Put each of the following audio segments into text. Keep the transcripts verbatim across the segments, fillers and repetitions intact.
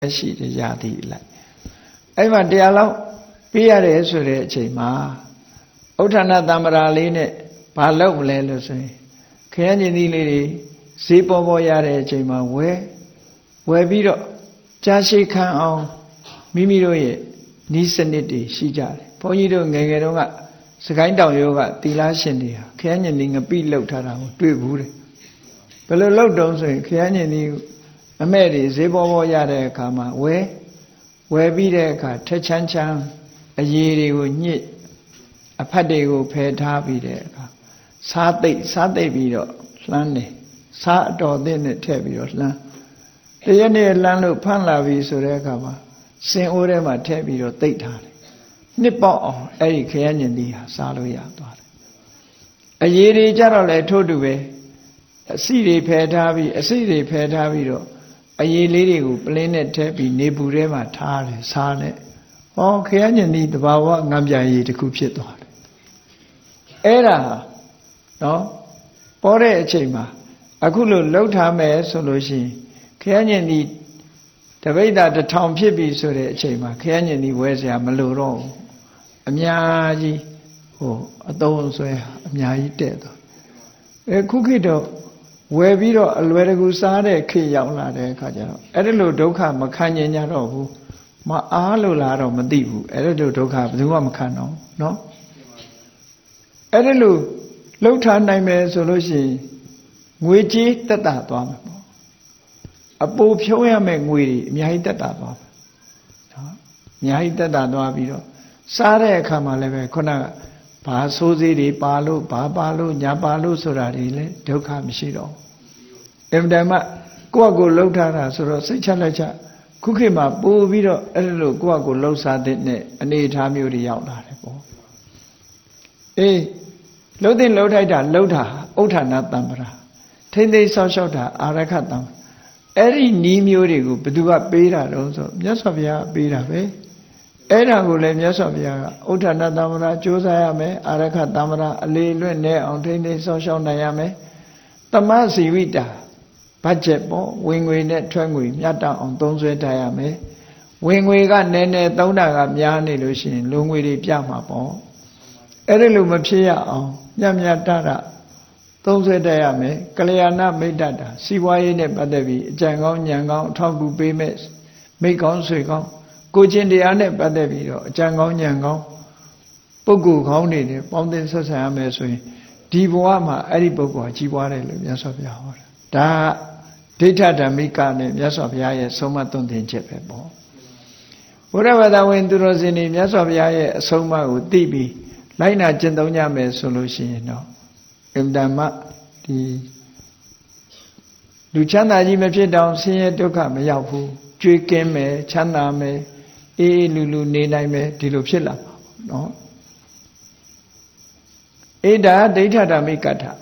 ရှိတဲ့ရာသီလိုက်အဲ့မှာတရားလောက်ပေးရတယ်ဆိုတဲ့အချိန်မှာဥဋ္ဌာဏတမ္ပရာလေးနဲ့ဘာလုပ်မလဲလို့ဆိုရင်ခရမ်းကျင်သီးလေးတွေဈေးပေါ်ပေါ်ရတဲ့အချိန်မှာဝယ်ဝယ်ပြီးတော့ကြားရှိခံအောင်မိမိတို့ရဲ့ဤစနစ်တွေရှိကြတယ်ဘုန်းကြီးတို့ငယ်ငယ်တုန်းကစကိုင်းတောင်ရောကသီလရှင်တွေဟာခရမ်းကျင်သီးငပိလှုပ်ထားတာကိုတွေ့ဘူးတယ်ဘယ်လိုလှုပ်တုံးဆိုရင်ခရမ်းကျင်သီးအမဲ့တွေဈေးပေါ်ပေါ်ရတဲ့အခါမှာဝယ်ဝယ်ပြီးတဲ့အခါထက်ချမ်းချမ်းအရည်တွေကိုညှစ်အဖတ်တွေကိုဖယ်ထားပြီးတဲ့အခါစားသိပ်စားသိပ်ပြီးတော့လှမ်းတယ်စားအတော်သင့်နဲ့ထည့်ပြီးတော့လှမ်းတရက်နေ့လှမ်းလို့ဖမ်းလာပြီဆိုတဲ့အခါမှာစင်အိုးထဲမှာထည့်ပြီးတော့သိပ်ထားတယ်နှစ်ပေါက်အောင်အဲ့ဒီခရမ်းကျင်သီးဟာစားလို့ရသွားတယ်အရည်တွေကြတော့လေထို့တူပဲအစီတွေဖယ်ထားပြီးအစီတွေဖယ်ထားပြီးတော့အရည်လေးတွေကိုပလင်းနဲ့ထည့်ပြီးနေပူထဲမှာထားတယ်စားတယ်ဟောခရမ်းကျင်သီးတဘာဝငံပြရည်တစ်ခုဖြစ်သွားတယ်အဲ့ဒါနော်ပေါ်တဲ့အချိန်မှာအခုလို့လှုပ်ထားမယ်ဆိုလို့ရှိရင်ခရမ်းကျင်သီးတပိဋ္ဌတစ်ထောင်ဖြစ်ပြီဆိုတဲ့အချိန်မှာခရမ်းကျင်သီးဝဲစရာမလိုတော့ဘူးအများကြီးဟိုအသုံးဆွဲအများကြီးတဲ့သွားအဲခုခေတ်တော့ဝယ်ပြီးတော့အလွယ်တကူစားတဲ့ခေတ်ရောက်လာတဲ့အခါကျတော့အဲ့ဒီလိုဒုက္ခမခံကျင်ကြတော့ဘူးမအားလို့လားတော့မသိဘူးအဲ့ဒီလိုဒုက္ခဘယ်သူမှမခံတော့နော်အဲ့ဒီလိုလှုပ်ထားနိုင်မယ်ဆိုလို့ရှိရင်ငွေကြေးတက်တာသွားမှာပေါ့အပူဖြုံးရမယ့်ငွေတွေအများကြီးတက်တာသွားမှာနော်အများကြီးတက်တာသွားပြီးတော့စားတဲ့အခါမှာလည်းပဲခုနကဘာဆိုးစေးတွေပါလို့ဘာပါလို့ညာပါလို့ဆိုတာတွေလည်းဒုက္ခမရှိတော့အင်တန်မှကိုယ့်အကိုလှုပ်ထားတာဆိုတော့စိတ်ချလက်ချခုခေတ်မှာပို့ပြီးတော့အဲ့လိုကိုယ့်အကိုလှုပ်စားတဲ့နဲ့အနေအထားမျိုးတွေရောက်လာတယ်ပေါ့အေးလှုပ်တဲ့လှုပ်ထိုက်တာလှုပ်တာဥဋ္ဌာဏတမ္ပရာထိမ့်သိမ်းဆောက်ရှောက်တာအာရခတံအဲ့ဒီနီးမျိုးတွေကိုဘယ်သူကပေးတာတော့ဆိုမြတ်စွာဘုရားပေးတာပဲအဲ့ဒါကိုလည်းမြတ်စွာဘုရားကဥဋ္ဌာဏတမ္ပရာကြိုးစားရမယ်အာရခတမ္ပရာအလေးလွတ်နဲ့အောင်ထိမ့်သိမ်းဆောက်ရှောက်နိုင်ရမယ်တမစီဝိတာဘတ်ဂျက်ပေါ့ဝင်ငွေနဲ့ထွက်ငွေမြတ်တောင်အောင်သုံးစွဲထားရမယ်ဝင်ငွေကနည်းနည်းသုံးတာကများနေလို့ရှိရင်လုံငွေတွေပြမှာပေါ့အဲ့ဒီလိုမဖြစ်ရအောင်မြတ်မြတ်တရသုံးစွဲတတ်ရမယ်ကလျာဏမိတ်တတာစီးပွားရေးနဲ့ပတ်သက်ပြီးအကြံကောင်းဉာဏ်ကောင်းအထောက်အကူပေးမဲ့မိတ်ကောင်းဆွေကောင်းကိုချင်းတရားနဲ့ပတ်သက်ပြီးတော့အကြံကောင်းဉာဏ်ကောင်းပုဂ္ဂိုလ်ကောင်းတွေနဲ့ပေါင်းသင်းဆက်ဆံရမယ်ဆိုရင်ဒီဘဝမှာအဲ့ဒီပုဂ္ဂိုလ်ကြီးပွားတယ်လို့မြတ်စွာဘုရားဟောတာဒါဒိဋ္ဌဓမ္မိကနဲ့မြတ်စွာဘုရားရဲ့ဆုံးမသွန်သင်ချက်ပဲပေါ့ဘုရားဘာသာဝင်သူတော်စင်တွေမြတ်စွာဘုရားရဲ့အဆုံးအမကိုသိပြီးလိုက်နာကျင့်သုံးကြမယ်ဆိုလို့ရှိရင်တော့အင်တန်မှဒီလူချမ်းသာကြီးမဖြစ်တောင်ဆင်းရဲဒုက္ခမရောက်ဘူးကြွေးကင်းမယ်ချမ်းသာမယ်အေးအေးလူလူနေနိုင်မယ်ဒီလိုဖြစ်လာမှာနော်အေဒါဒိဋ္ဌဓမ္မိကထ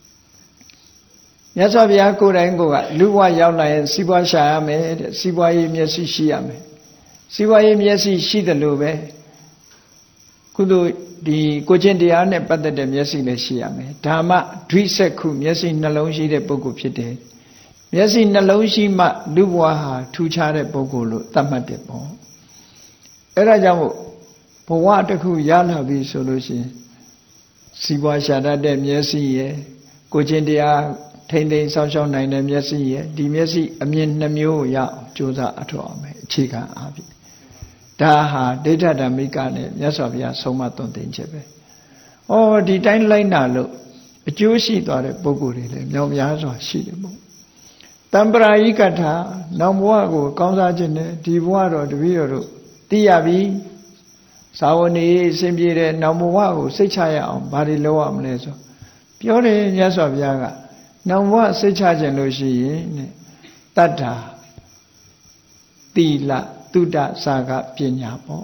မြတ်စွာဘုရားကိုယ်တိုင်ကလူဘဝရောက်လာရင်စီးပွားရှာရမယ်တဲ့စီးပွားရေးမျက်စိရှိရမယ်စီးပွားရေးမျက်စိရှိတယ်လို့ပဲကုသိုလ်ဒီကိုချင်းတရားနဲ့ပတ်သက်တဲ့မျက်စိလည်းရှိရမယ်ဓမ္မဒွိစက်ခုမျက်စိနှလုံးရှိတဲ့ပုဂ္ဂိုလ်ဖြစ်တယ်မျက်စိနှလုံးရှိမှလူဘဝဟာထူခြားတဲ့ပုဂ္ဂိုလ်လို့သတ်မှတ်တယ်ပေါ့အဲ့ဒါကြောင့်ဘဝတစ်ခုရလာပြီဆိုလို့ရှိရင်စီးပွားရှာတတ်တဲ့မျက်စိရယ်ကိုချင်းတရားထိမ့်သိမ်းဆောက်ရှောက်နိုင်တဲ့မျက်စိရယ်ဒီမျက်စိအမြင်နှမျိုးရအောင်ကြိုးစားအထောက်အောင်မယ်အခြေခံအားဖြင့်ဒါဟာဒိဋ္ဌဓမ္မိကနဲ့မြတ်စွာဘုရားဆုံးမသွန်သင်ချက်ပဲ။ဩဒီတိုင်းလိုက်နာလို့အကျိုးရှိသွားတဲ့ပုဂ္ဂိုလ်တွေလည်းမြောက်များစွာရှိတယ်ပေါ့။တံပရာယိကထာနောက်ဘဝကိုကောင်းစားခြင်းနဲ့ဒီဘဝတော့တပည့်တော်တို့သိရပြီ။သာဝဏီအစဉ်ပြေတဲ့နောက်ဘဝကိုစိတ်ချရအောင်ဘာတွေလုပ်ရမလဲဆိုပြောတယ်မြတ်စွာဘုရားကနောက်ဘဝစိတ်ချခြင်းလို့ရှိရင်တဲ့တတ္ထာတိလသုဒ္ဓစာကပညာပေါ့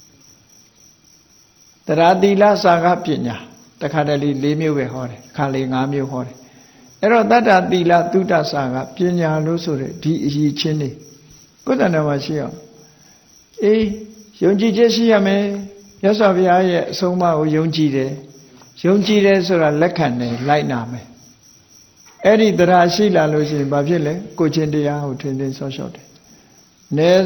တရာတိလစာကပညာတခါတလေ၄မျိုးပဲဟောတယ်ခါလေ၅မျိုးဟောတယ်အဲ့တော့တတ္တတိလသုဒ္ဓစာကပညာလို့ဆိုတဲ့ဒီအရေးချင်းတွေကိုယ်တဏ္ဍာမှာရှိအောင်အေးယုံကြည်ချက်ရှိရမယ်မြတ်စွာဘုရားရဲ့အဆုံးအမကိုယုံကြည်တယ်ယုံကြည်တယ်ဆိုတာလက်ခံတယ်လိုက်နာမယ်အဲ့ဒီတရားရှိလာလို့ရှိရင်ဘာဖြစ်လဲကိုချင်းတရားကိုထင်ထင်ဆော့ဆော့တယ်နေ